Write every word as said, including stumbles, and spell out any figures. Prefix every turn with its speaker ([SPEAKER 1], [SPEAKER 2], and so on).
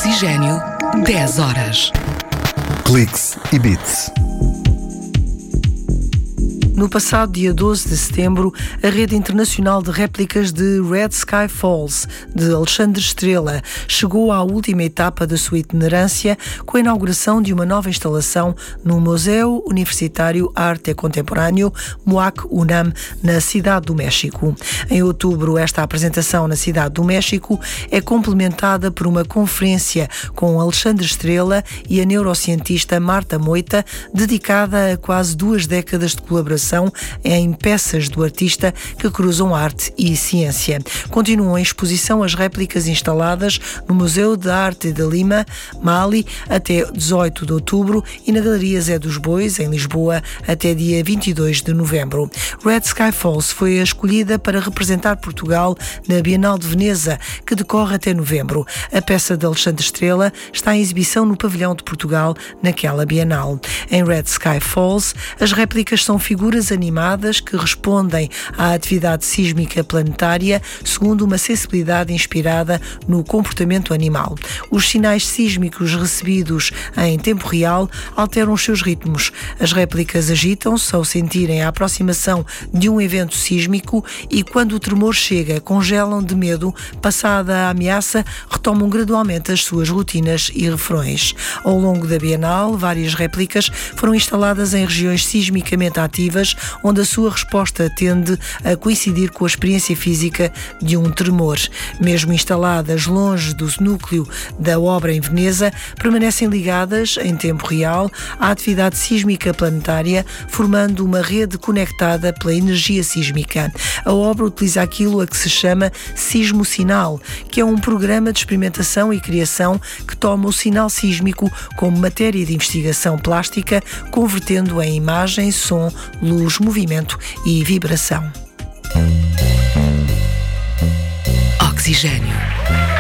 [SPEAKER 1] Oxigênio, dez horas.
[SPEAKER 2] Cliques e Bits.
[SPEAKER 3] No passado dia doze de setembro, a Rede Internacional de Réplicas de Red Sky Falls, de Alexandre Estrela, chegou à última etapa da sua itinerância com a inauguração de uma nova instalação no Museu Universitário Arte Contemporâneo MUAC UNAM, na Cidade do México. Em outubro, esta apresentação na Cidade do México é complementada por uma conferência com Alexandre Estrela e a neurocientista Marta Moita, dedicada a quase duas décadas de colaboração em peças do artista que cruzam arte e ciência. Continuam em exposição as réplicas instaladas no Museu de Arte de Lima, Mali, até dezoito de outubro e na Galeria Zé dos Bois, em Lisboa, até dia vinte e dois de novembro. Red Sky Falls foi a escolhida para representar Portugal na Bienal de Veneza, que decorre até novembro. A peça de Alexandre Estrela está em exibição no Pavilhão de Portugal naquela Bienal. Em Red Sky Falls, as réplicas são figuras animadas que respondem à atividade sísmica planetária segundo uma sensibilidade inspirada no comportamento animal. Os sinais sísmicos recebidos em tempo real alteram os seus ritmos. As réplicas agitam-se ao sentirem a aproximação de um evento sísmico e, quando o tremor chega, congelam de medo. Passada a ameaça, retomam gradualmente as suas rotinas e refrões. Ao longo da Bienal, várias réplicas foram instaladas em regiões sismicamente ativas, onde a sua resposta tende a coincidir com a experiência física de um tremor. Mesmo instaladas longe do núcleo da obra em Veneza, permanecem ligadas, em tempo real, à atividade sísmica planetária, formando uma rede conectada pela energia sísmica. A obra utiliza aquilo a que se chama Sismo Sinal, que é um programa de experimentação e criação que toma o sinal sísmico como matéria de investigação plástica, convertendo-o em imagem, som, luz, movimento e vibração.
[SPEAKER 1] Oxigênio.